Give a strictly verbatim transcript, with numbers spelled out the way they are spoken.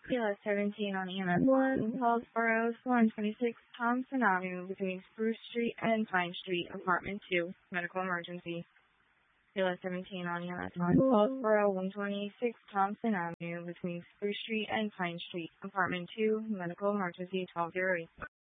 Kilo seventeen on E M S one, Hillsborough, one twenty-six Thompson Avenue between Spruce Street and Pine Street, apartment two, medical emergency. Kilo seventeen on E M S one, Hillsborough, one twenty-six Thompson Avenue between Spruce Street and Pine Street, apartment two, medical emergency twelve oh eight.